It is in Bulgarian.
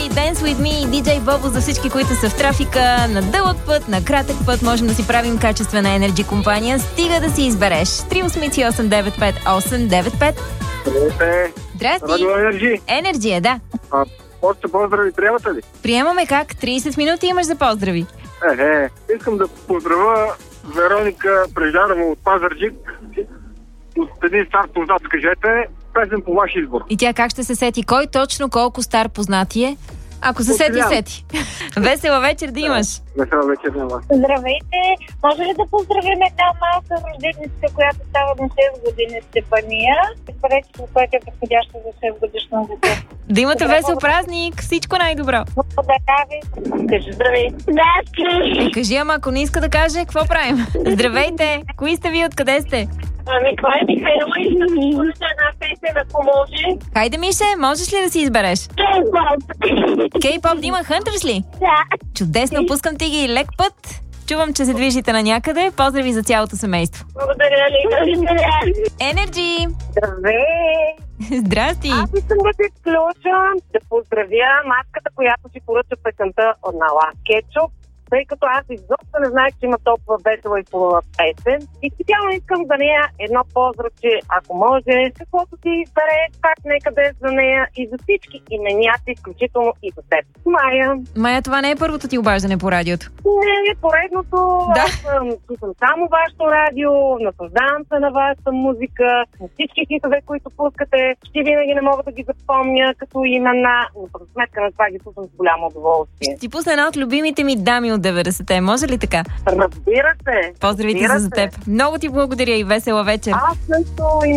Journey, Dance With Me и DJ Bobo за всички, които са в трафика. На дълъг път, на кратък път можем да си правим качествена Energy компания. Стига да си избереш. 388-958-95. Здравейте. Здрасти. Радио Energy. Energy, да. Още поздрави приемате ли? Приемаме как? 30 минути имаш за поздрави. Искам да поздравя Вероника Преждарова от Пазарджик. От един стар познат, кажете, песен по ваш избор. И тя как ще се сети? Кой точно колко стар познат е? Ако се сети, сети. Весела вечер да имаш. Весела вечер да имаш. Здравейте! Може ли да поздравим една малка рожденица, която става на 6 години, Стефания? Според което е подходяща за 6 годишно дете. Да имате весел празник! Всичко най-добро! Благодаря ви! Кажи здравей! Кажи, ама ако не иска да каже, какво правим? Здравейте! Кои сте ви? Откъде сте? Това е Михайла и да ми една песен, ако може. Хайде, Мише, можеш ли да си избереш? Кей-поп Дима Хънтърс ли? Да. Чудесно, пускам ти ги лек път. Чувам, че се движите на някъде. Поздрави за цялото семейство. Благодаря ли? Energy! Здравей! Здрасти! Аз искам да се включа, да поздравя маската, която си поръча песента на Лас Кетчуп, тъй като аз изобщо не знаех, че има толкова весела и хубава песен. И специално искам за нея едно поздравче, ако може, каквото си избереш, пак нека да е за нея и за всички именята, изключително и за теб. Майя, това не е първото ти обаждане по радиото. Не, поредното. Да. Аз слушам само вашето радио, наслаждавам се на вашата музика, на всички хитове, които пускате. Ще винаги не мога да ги запомня като имена, но по сметка на това ги слушам с голямо удоволствие. Ще ти пусна една от любимите ми дами от 90-те. Може ли така? Разбира се. Поздравите за теб. Много ти благодаря и весела вечер. Аз също